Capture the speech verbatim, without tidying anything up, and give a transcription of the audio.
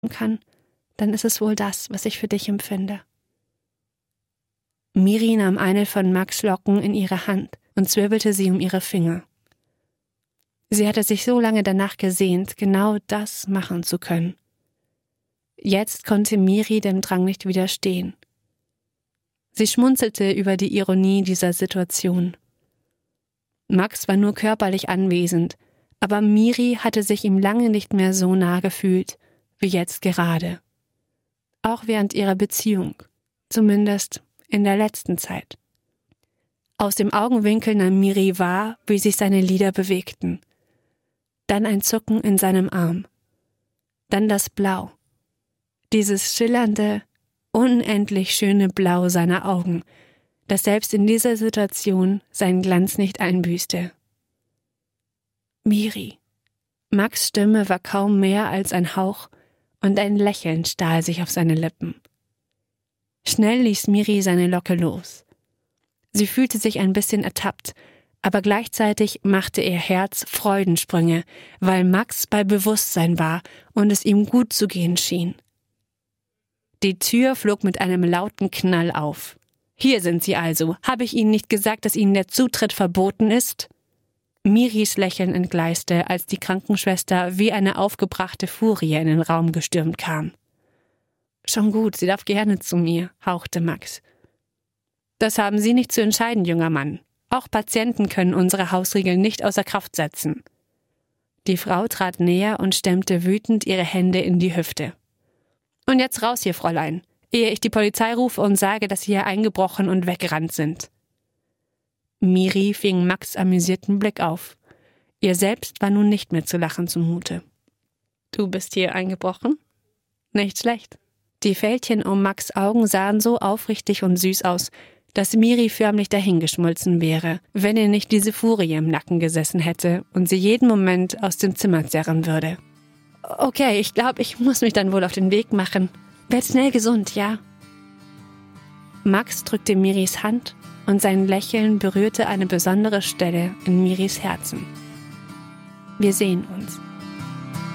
kann, dann ist es wohl das, was ich für dich empfinde. Miri nahm eine von Max' Locken in ihre Hand und zwirbelte sie um ihre Finger. Sie hatte sich so lange danach gesehnt, genau das machen zu können. Jetzt konnte Miri dem Drang nicht widerstehen. Sie schmunzelte über die Ironie dieser Situation. Max war nur körperlich anwesend, aber Miri hatte sich ihm lange nicht mehr so nah gefühlt, wie jetzt gerade. Auch während ihrer Beziehung, zumindest in der letzten Zeit. Aus dem Augenwinkel nahm Miri wahr, wie sich seine Lider bewegten. Dann ein Zucken in seinem Arm. Dann das Blau. Dieses schillernde, unendlich schöne Blau seiner Augen, das selbst in dieser Situation seinen Glanz nicht einbüßte. Miri. Max' Stimme war kaum mehr als ein Hauch und ein Lächeln stahl sich auf seine Lippen. Schnell ließ Miri seine Locke los. Sie fühlte sich ein bisschen ertappt, aber gleichzeitig machte ihr Herz Freudensprünge, weil Max bei Bewusstsein war und es ihm gut zu gehen schien. Die Tür flog mit einem lauten Knall auf. »Hier sind Sie also. Habe ich Ihnen nicht gesagt, dass Ihnen der Zutritt verboten ist?« Miris Lächeln entgleiste, als die Krankenschwester wie eine aufgebrachte Furie in den Raum gestürmt kam. »Schon gut, sie darf gerne zu mir«, hauchte Max. »Das haben Sie nicht zu entscheiden, junger Mann. Auch Patienten können unsere Hausregeln nicht außer Kraft setzen.« Die Frau trat näher und stemmte wütend ihre Hände in die Hüfte. »Und jetzt raus hier, Fräulein, ehe ich die Polizei rufe und sage, dass Sie hier eingebrochen und weggerannt sind.« Miri fing Max' amüsierten Blick auf. Ihr selbst war nun nicht mehr zu lachen zumute. »Du bist hier eingebrochen? Nicht schlecht.« Die Fältchen um Max' Augen sahen so aufrichtig und süß aus, dass Miri förmlich dahingeschmolzen wäre, wenn ihr nicht diese Furie im Nacken gesessen hätte und sie jeden Moment aus dem Zimmer zerren würde. »Okay, ich glaube, ich muss mich dann wohl auf den Weg machen. Werd schnell gesund, ja?« Max drückte Miris Hand und sein Lächeln berührte eine besondere Stelle in Miris Herzen. »Wir sehen uns.«